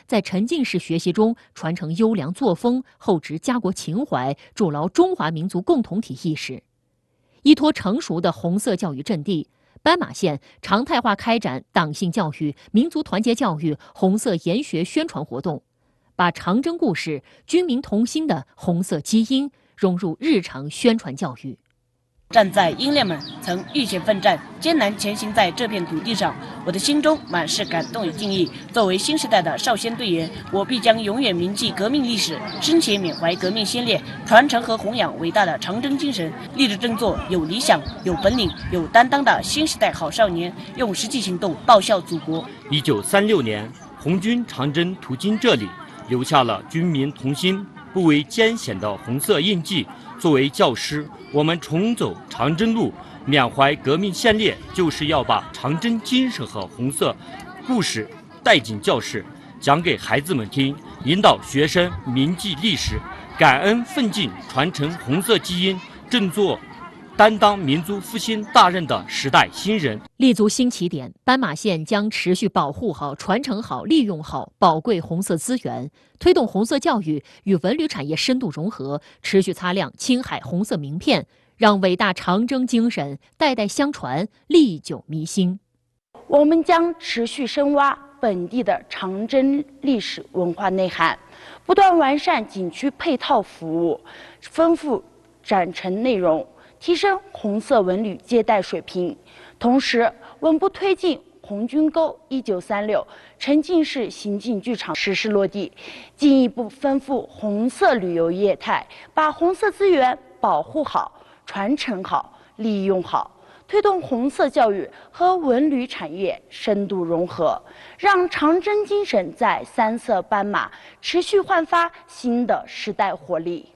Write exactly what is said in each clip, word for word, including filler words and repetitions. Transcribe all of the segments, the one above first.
在沉浸式学习中传承优良作风，厚植家国情怀，筑牢中华民族共同体意识。依托成熟的红色教育阵地，斑马线常态化开展党性教育、民族团结教育、红色研学宣传活动，把长征故事、军民同心的红色基因融入日常宣传教育。 站在英烈们曾浴血奋战、艰难前行在这片土地上，我的心中满是感动与敬意。作为新时代的少先队员，我必将永远铭记革命历史，深切缅怀革命先烈，传承和弘扬伟大的长征精神，立志振作有理想、有本领、有担当的新时代好少年，用实际行动报效祖国。 一九三六年，红军长征途经这里，留下了军民同心、不畏艰险的红色印记。作为教师，我们重走长征路，缅怀革命先烈，就是要把长征精神和红色故事带进教室，讲给孩子们听，引导学生铭记历史，感恩奋进，传承红色基因，振作担当民族复兴大任的时代新人。 立足新起点，斑马线将持续保护好、传承好、利用好宝贵红色资源，推动红色教育与文旅产业深度融合，持续擦亮青海红色名片，让伟大长征精神代代相传，历久弥新。 我们将持续深挖本地的长征历史文化内涵，不断完善景区配套服务，丰富展陈内容，提升红色文旅接待水平，同时稳步推进红军沟一九三六沉浸式行进剧场实施落地，进一步丰富红色旅游业态，把红色资源保护好、传承好、利用好，推动红色教育和文旅产业深度融合，让长征精神在三色斑马持续焕发新的时代活力。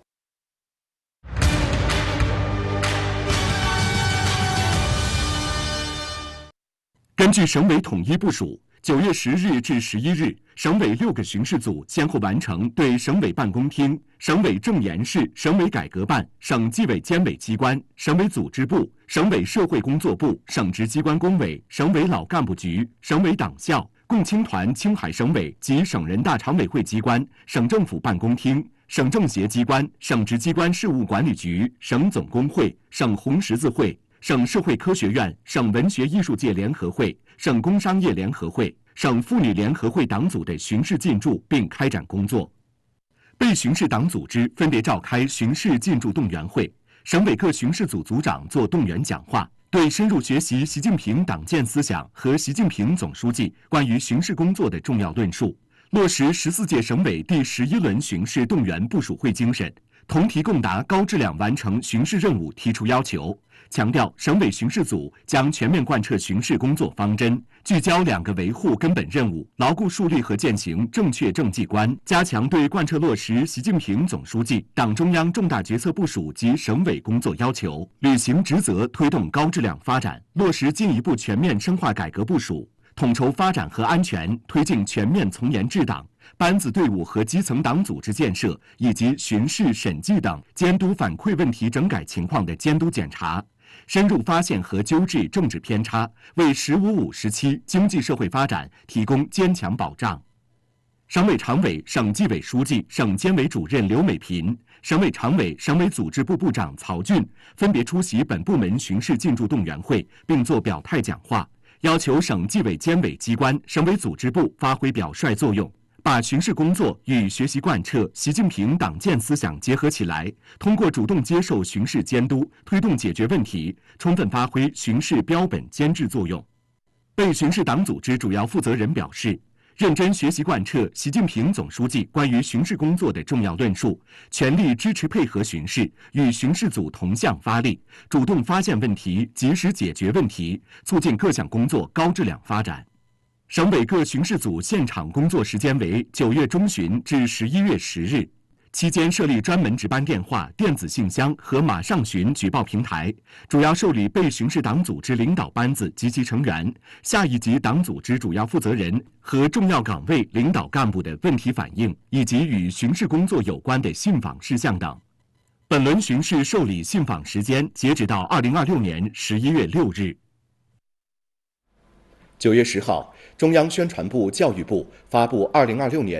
根据省委统一部署，九月十日至十一日，省委六个巡视组先后完成对省委办公厅、省委政研室、省委改革办、省纪委监委机关、省委组织部、省委社会工作部、省直机关工委、省委老干部局、省委党校、共青团青海省委及省人大常委会机关、省政府办公厅、省政协机关、省直机关事务管理局、省总工会、省红十字会、省社会科学院、省文学艺术界联合会、省工商业联合会、省妇女联合会党组的巡视进驻并开展工作。被巡视党组织分别召开巡视进驻动员会，省委各巡视组组长做动员讲话，对深入学习习近平党建思想和习近平总书记关于巡视工作的重要论述，落实十四届省委第十一轮巡视动员部署会精神，同题共达高质量完成巡视任务提出要求，强调省委巡视组将全面贯彻巡视工作方针，聚焦两个维护根本任务，牢固树立和践行正确政绩观，加强对贯彻落实习近平总书记、党中央重大决策部署及省委工作要求，履行职责，推动高质量发展，落实进一步全面深化改革部署，统筹发展和安全，推进全面从严治党。班子队伍和基层党组织建设以及巡视、审计等监督反馈问题整改情况的监督检查，深入发现和纠治政治偏差，为“十五五”时期经济社会发展提供坚强保障。省委常委、省纪委书记、省监委主任刘美萍，省委常委、省委组织部部长曹俊分别出席本部门巡视进驻动员会，并作表态讲话，要求省纪委监委机关、省委组织部发挥表率作用，把巡视工作与学习贯彻习近平党建思想结合起来，通过主动接受巡视监督，推动解决问题，充分发挥巡视标本监制作用。被巡视党组织主要负责人表示，认真学习贯彻习近平总书记关于巡视工作的重要论述，全力支持配合巡视，与巡视组同向发力，主动发现问题，及时解决问题，促进各项工作高质量发展。省委各巡视组现场工作时间为九月中旬至十一月十日，期间设立专门值班电话、电子信箱和马上巡举报平台，主要受理被巡视党组织领导班子及其成员、下一级党组织主要负责人和重要岗位领导干部的问题反映，以及与巡视工作有关的信访事项等。本轮巡视受理信访时间截止到二零二六年十一月六日。 九月十号，中央宣传部、教育部发布二零二六年